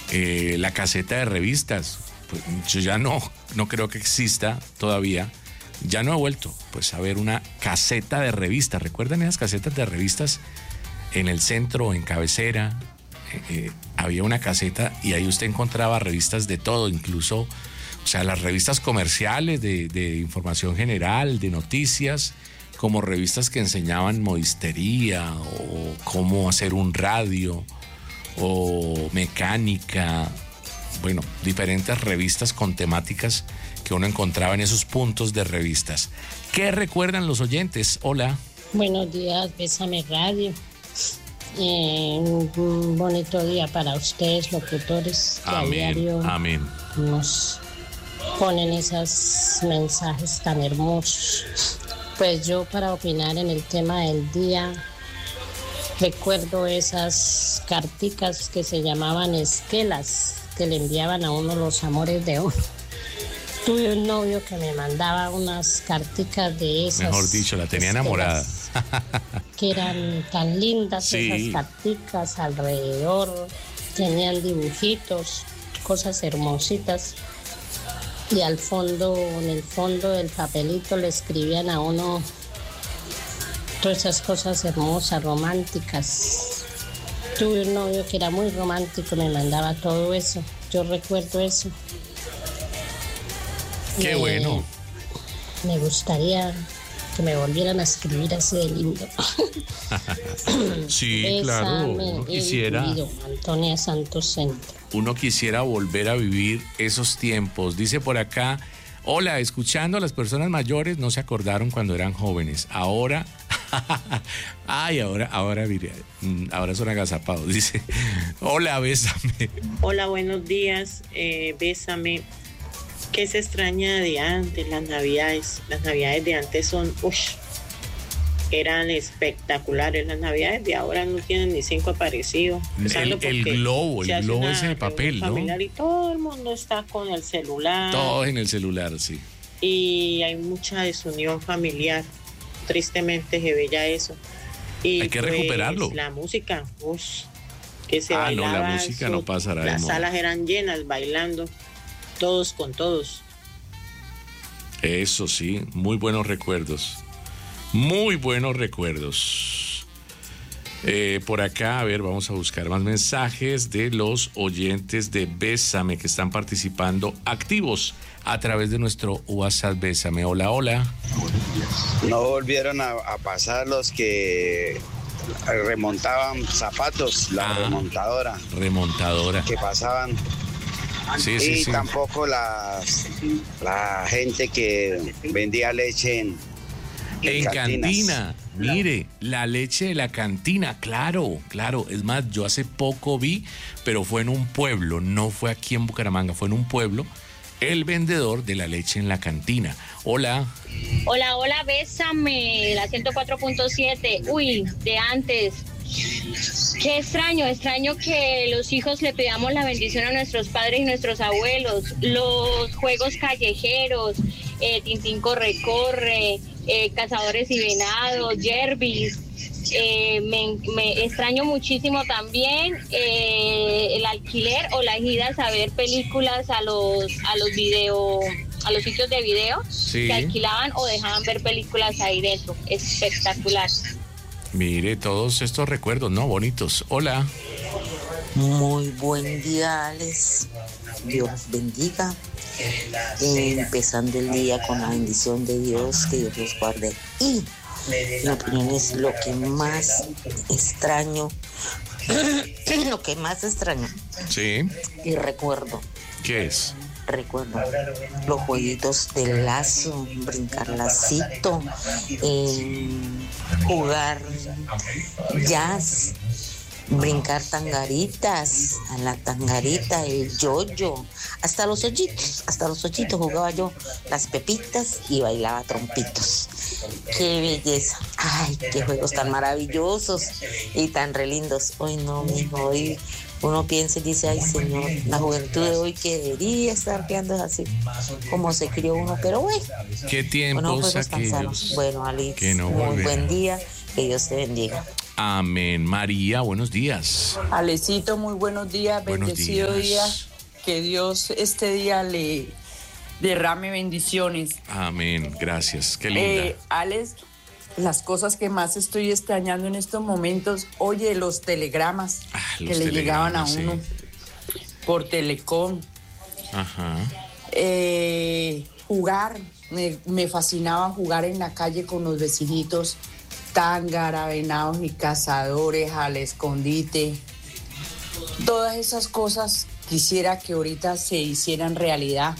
La caseta de revistas, pues yo ya no creo que exista todavía. Ya no he vuelto pues a ver una caseta de revistas. ¿Recuerdan esas casetas de revistas en el centro, en cabecera? Había una caseta y ahí usted encontraba revistas de todo, incluso, o sea, las revistas comerciales de información general, de noticias, como revistas que enseñaban modistería o cómo hacer un radio o mecánica. Bueno, diferentes revistas con temáticas que uno encontraba en esos puntos de revistas. ¿Qué recuerdan los oyentes? Hola. Buenos días, Bésame Radio. Un bonito día para ustedes, locutores. Que amén, a diario amén. Nos ponen esos mensajes tan hermosos. Pues yo, para opinar en el tema del día, recuerdo esas carticas que se llamaban esquelas, que le enviaban a uno los amores de uno. Tuve un novio que me mandaba unas carticas de esas. Mejor dicho, la tenía enamorada. Que eran tan lindas, sí. Esas carticas alrededor, tenían dibujitos, cosas hermositas. Y al fondo, en el fondo del papelito le escribían a uno todas esas cosas hermosas, románticas. Tuve un novio que era muy romántico, me mandaba todo eso. Yo recuerdo eso. ¡Qué bueno! Me gustaría que me volvieran a escribir así de lindo. Sí, claro, uno quisiera. Antonia Santos Centro. Uno quisiera volver a vivir esos tiempos. Dice por acá, hola, escuchando a las personas mayores no se acordaron cuando eran jóvenes. Ahora, mire, ahora son agazapados. Dice, hola, bésame. Hola, buenos días, bésame. ¿Qué se extraña de antes? Las navidades de antes eran espectaculares. Las navidades de ahora no tienen ni 5 aparecidos. El globo ese de papel, ¿no? Y todo el mundo está con el celular. Todo en el celular, sí. Y hay mucha desunión familiar. Tristemente se ve ya eso. Y hay que recuperarlo. La música, que se bailaba. No, la música no pasará de moda. Las salas eran llenas bailando. Todos con todos. Eso sí, muy buenos recuerdos. Muy buenos recuerdos. Por acá, a ver, vamos a buscar más mensajes de los oyentes de Bésame que están participando activos a través de nuestro WhatsApp Bésame. Hola, hola. No volvieron a pasar los que remontaban zapatos, la remontadora. Que pasaban. Sí. Tampoco la gente que vendía leche en cantina. Mire, la leche de la cantina, claro. Es más, yo hace poco vi, pero fue en un pueblo, no fue aquí en Bucaramanga, fue en un pueblo, el vendedor de la leche en la cantina. Hola. Hola, bésame, la 104.7. Uy, de antes. Qué extraño que los hijos le pidamos la bendición a nuestros padres y nuestros abuelos. Los juegos callejeros, Tintín corre, Cazadores y Venados, Yerbis. Me extraño muchísimo también el alquiler o las idas a ver películas a los sitios de video, sí, que alquilaban o dejaban ver películas ahí dentro. Espectacular. Mire, todos estos recuerdos, ¿no? Bonitos. Hola. Muy buen día, Alex. Dios bendiga. Empezando el día con la bendición de Dios, que Dios los guarde. Y mi opinión es lo que más extraño. Sí. Y recuerdo. ¿Qué es? Recuerdo los jueguitos de lazo, brincar lacito, jugar jazz, brincar tangaritas, a la tangarita, el yoyo, hasta los hoyitos jugaba yo, las pepitas y bailaba trompitos. ¡Qué belleza! ¡Ay, qué juegos tan maravillosos y tan relindos! Hoy no, mijo, hoy uno piensa y dice, ay, Señor, la juventud de hoy que debería estar criando así como se crió uno, pero bueno. ¿Qué tiempos aquellos? Bueno, Alex, que no muy buen día, que Dios te bendiga. Amén. María, buenos días. Alecito, muy buenos días, bendecido día. Que Dios este día le derrame bendiciones. Amén, gracias, qué linda. Alex, las cosas que más estoy extrañando en estos momentos, oye, los telegramas que le llegaban a uno por Telecom. Ajá. Jugar, me fascinaba jugar en la calle con los vecinitos, tángara, venados y cazadores, al escondite. Todas esas cosas quisiera que ahorita se hicieran realidad.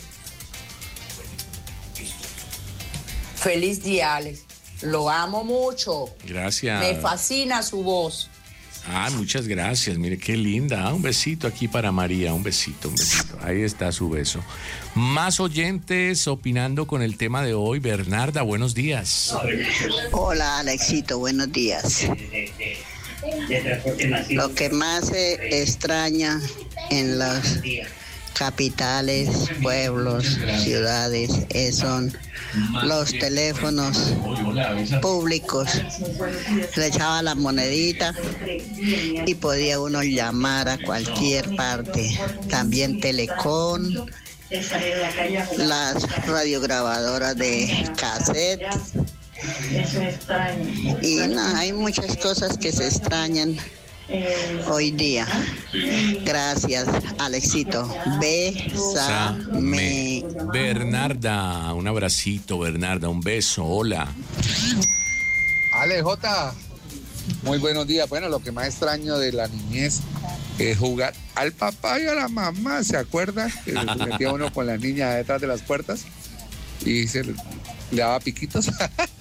Feliz día, Alex. Lo amo mucho. Gracias. Me fascina su voz. Muchas gracias. Mire qué linda. Un besito aquí para María. Un besito, un besito. Ahí está su beso. Más oyentes opinando con el tema de hoy. Bernarda, buenos días. Hola, Alexito, buenos días. Lo que más se extraña en las capitales, pueblos, ciudades, son los teléfonos públicos. Le echaba la monedita y podía uno llamar a cualquier parte. También Telecom, las radiograbadoras de cassette. Y hay muchas cosas que se extrañan hoy día. Gracias, Alexito. Bésame. Bernarda, un abracito, Bernarda, un beso. Hola. Alejota, muy buenos días. Bueno, lo que más extraño de la niñez es jugar al papá y a la mamá. ¿Se acuerda? Que se metía uno con la niña detrás de las puertas y le daba piquitos.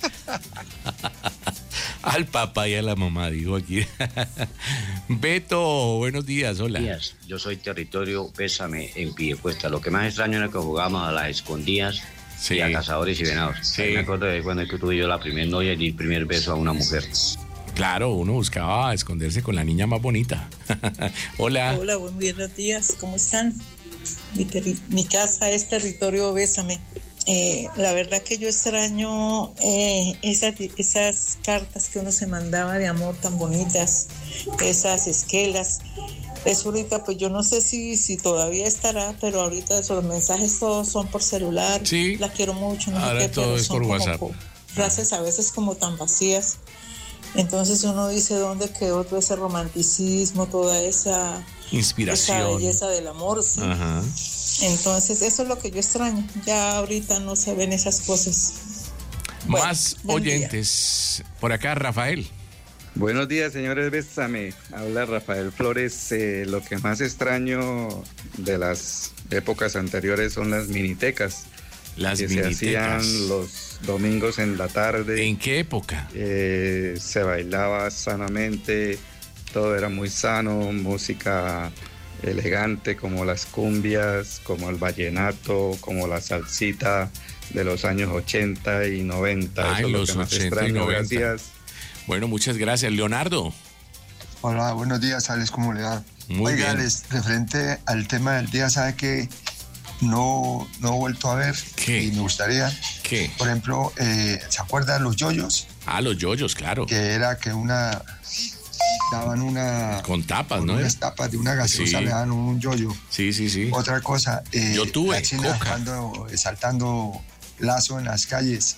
Al papá y a la mamá, digo aquí. Beto, buenos días, hola. Buenos días, yo soy Territorio Bésame en Piedecuesta. Lo que más extraño era que jugábamos a las escondidas y a cazadores y venados. Sí. Me acuerdo de cuando tuve yo la primera novia y el primer beso a una mujer. Claro, uno buscaba esconderse con la niña más bonita. Hola. Hola, buenos días, ¿cómo están? Mi casa es Territorio Bésame. La verdad que yo extraño esas cartas que uno se mandaba de amor tan bonitas, esas esquelas. Eso ahorita, pues yo no sé si todavía estará, pero ahorita esos mensajes todos son por celular. Sí. La quiero mucho. No ahora sé qué, todo es por WhatsApp. Frases a veces como tan vacías. Entonces uno dice, ¿dónde quedó todo ese romanticismo, toda esa inspiración, esa belleza del amor? ¿Sí? Ajá. Entonces eso es lo que yo extraño. Ya ahorita no se ven esas cosas. Más oyentes. Por acá, Rafael. Buenos días, señores Bésame. Habla Rafael Flores. Lo que más extraño de las épocas anteriores son las minitecas. Las que minitecas. Se hacían los domingos en la tarde. ¿En qué época? Se bailaba sanamente, todo era muy sano, música elegante como las cumbias, como el vallenato, como la salsita de los años 80 y 90. Eso los es lo que 80 más y 90. Gracias. Bueno, muchas gracias. Leonardo. Hola, buenos días, Alex, ¿cómo le va? Muy bien. Alex, referente al tema del día, ¿sabe que no he vuelto a ver? ¿Qué? Y me gustaría. ¿Qué? Por ejemplo, ¿se acuerdan los yoyos? Los yoyos, claro. Que era que daban una... Con tapas, con ¿no? Unas tapas de una gaseosa, sí. Le daban un yoyo. Sí. Otra cosa, yo tuve la China saltando lazo en las calles.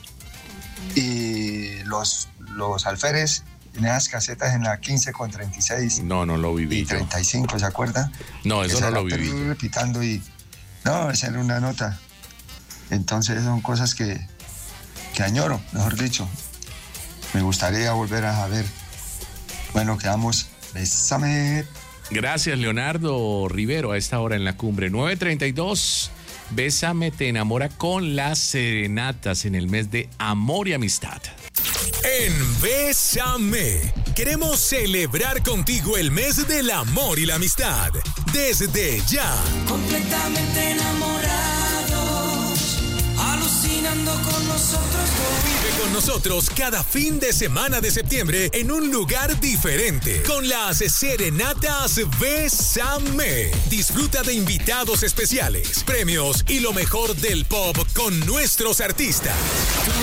Y los alférez en esas casetas en la 15 con 36. No lo viví. Y 35, ¿se acuerdan? No, eso no lo viví. Repitando y... No, esa era una nota. Entonces son cosas que añoro, mejor dicho. Me gustaría volver a ver. Bueno, quedamos. Bésame. Gracias, Leonardo Rivero, a esta hora en la cumbre. 9:32. Bésame te enamora con las serenatas en el mes de amor y amistad. En Bésame queremos celebrar contigo el mes del amor y la amistad. Desde ya. Completamente enamorados, alucinando con nosotros. Vive con nosotros cada fin de semana de septiembre en un lugar diferente con las serenatas Bésame. Disfruta de invitados especiales, premios y lo mejor del pop con nuestros artistas.